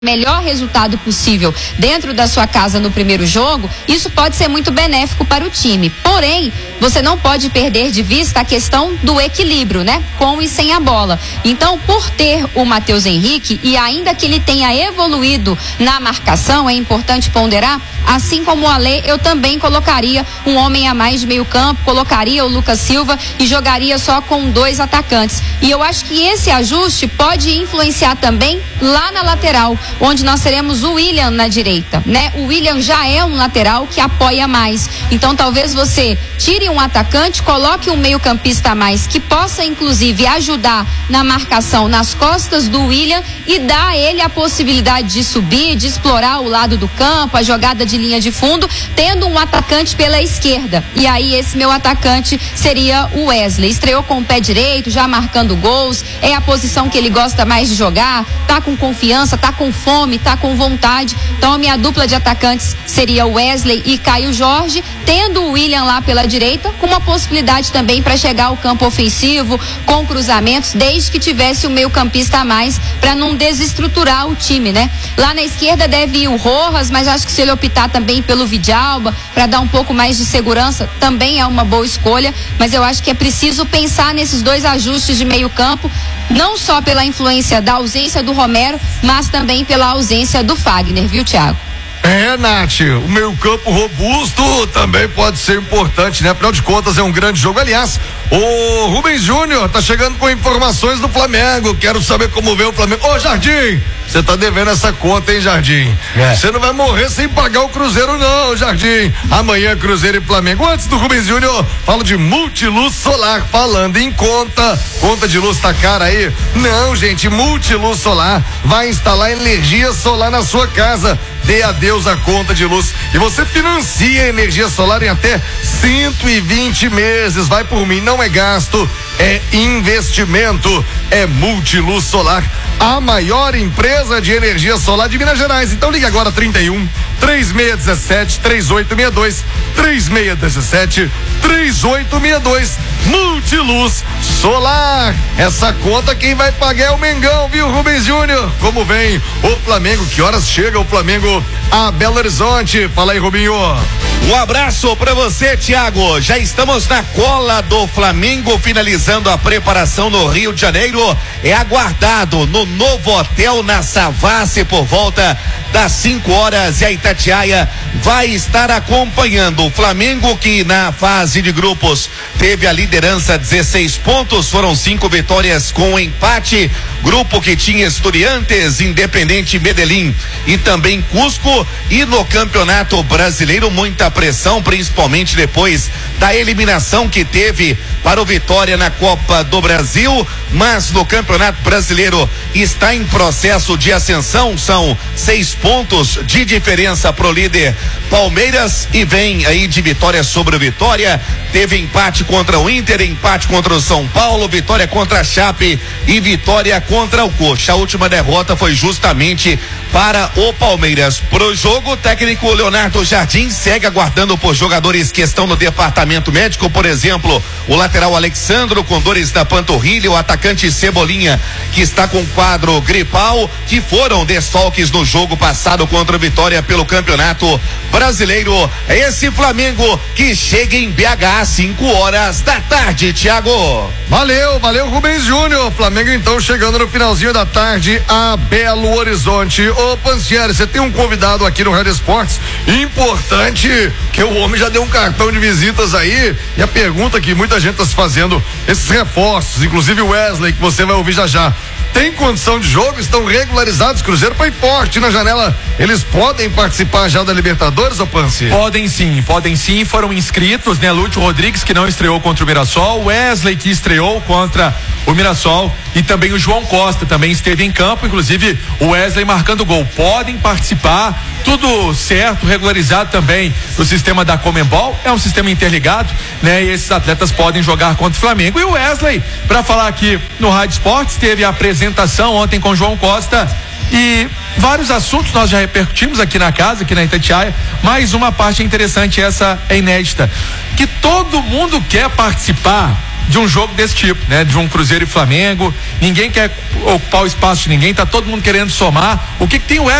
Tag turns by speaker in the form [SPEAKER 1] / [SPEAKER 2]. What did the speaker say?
[SPEAKER 1] melhor resultado possível dentro da sua casa no primeiro jogo, isso pode ser muito benéfico para o time. Porém, você não pode perder de vista a questão do equilíbrio, né? Com e sem a bola. Então, por ter o Matheus Henrique, e ainda que ele tenha evoluído na marcação, é importante ponderar, assim como o Alê, eu também colocaria um homem a mais de meio campo, colocaria o Lucas Silva e jogaria só com 2 atacantes. E eu acho que esse ajuste pode influenciar também lá na lateral, onde nós teremos o William na direita, né? O William já é um lateral que apoia mais. Então talvez você tire um atacante, coloque um meio-campista a mais, que possa inclusive ajudar na marcação nas costas do William e dar a ele a possibilidade de subir, de explorar o lado do campo, a jogada de linha de fundo, tendo um atacante pela esquerda. E aí esse meu atacante seria o Wesley. Estreou com o pé direito, já marcando gols, é a posição que ele gosta mais de jogar, tá com confiança, tá com fome, tá com vontade. Então a minha dupla de atacantes seria o Wesley e Caio Jorge, tendo o William lá pela direita, com uma possibilidade também para chegar ao campo ofensivo, com cruzamentos, desde que tivesse o meio-campista a mais, para não desestruturar o time, né? Lá na esquerda deve ir o Rojas, mas acho que se ele optar também pelo Vidalba, para dar um pouco mais de segurança, também é uma boa escolha, mas eu acho que é preciso pensar nesses 2 ajustes de meio-campo, não só pela influência da ausência do Romero, mas também pela ausência do Fagner, viu, Thiago?
[SPEAKER 2] Nath, o meio campo robusto também pode ser importante, né? Afinal de contas é um grande jogo. Aliás, o Rubens Júnior tá chegando com informações do Flamengo, quero saber como vê o Flamengo. Ô Jardim, você tá devendo essa conta, hein, Jardim? Você não vai morrer sem pagar o Cruzeiro não, Jardim. Amanhã Cruzeiro e Flamengo. Antes do Rubens Júnior, falo de Multiluz Solar, falando em conta de luz tá cara aí? Não, gente, Multiluz Solar vai instalar energia solar na sua casa. Dê adeus à conta de luz e você financia a energia solar em até 120 meses. Vai por mim, não é gasto, é investimento. É Multiluz Solar, a maior empresa de energia solar de Minas Gerais. Então ligue agora 31 3617 3862 3617 3862. Multiluz Solar. Essa conta quem vai pagar é o Mengão, viu, Rubens Júnior? Como vem o Flamengo? Que horas chega o Flamengo a Belo Horizonte? Fala aí, Rubinho.
[SPEAKER 3] Um abraço pra você, Thiago. Já estamos na cola do Flamengo, finalizando a preparação no Rio de Janeiro. É aguardado no novo hotel na Savassi por volta das 5 horas e a Itatiaia vai estar acompanhando o Flamengo, que na fase de grupos teve a liderança, 16 pontos, foram 5 vitórias com empate. Grupo que tinha Estudiantes, Independente Medellín e também Cusco. E no Campeonato Brasileiro, muita pressão, principalmente depois da eliminação que teve para o Vitória na Copa do Brasil, mas no Campeonato Brasileiro está em processo de ascensão, são 6 pontos de diferença pro líder Palmeiras e vem aí de vitória sobre o Vitória. Teve empate contra o Inter, empate contra o São Paulo, vitória contra a Chape e vitória contra o Coxa. A última derrota foi justamente para o Palmeiras. Pro jogo, o técnico Leonardo Jardim segue aguardando por jogadores que estão no departamento médico, por exemplo, o lateral Alexandro com dores da panturrilha, o atacante Cebolinha, que está com quadro gripal, que foram desfalques no jogo passado contra o Vitória pelo Campeonato Brasileiro. É esse Flamengo que chega em BH às 5 horas da tarde, Thiago.
[SPEAKER 2] Valeu, Rubens Júnior. Flamengo então chegando no finalzinho da tarde a Belo Horizonte. Ô Pansieri, você tem um convidado aqui no Rádio Esportes importante, que o homem já deu um cartão de visitas aí, e a pergunta que muita gente está se fazendo, esses reforços, inclusive o Wesley, que você vai ouvir já. Tem condição de jogo? Estão regularizados? Cruzeiro foi forte na janela. Eles podem participar já da Libertadores, ô Pansi?
[SPEAKER 4] Podem sim. Foram inscritos, né? Lúcio Rodrigues, que não estreou contra o Mirassol, Wesley, que estreou contra o Mirassol, e também o João Costa também esteve em campo, inclusive o Wesley marcando gol. Podem participar, tudo certo, regularizado também no sistema da Conmebol, é um sistema interligado, né? E esses atletas podem jogar contra o Flamengo. E o Wesley, para falar aqui no Rádio Esportes, teve a apresentação ontem com o João Costa E vários assuntos nós já repercutimos aqui na casa, aqui na Itatiaia, mas uma parte interessante, essa é inédita, que todo mundo quer participar de um jogo desse tipo, né? De um Cruzeiro e Flamengo, ninguém quer ocupar o espaço de ninguém, tá todo mundo querendo somar. O que tem o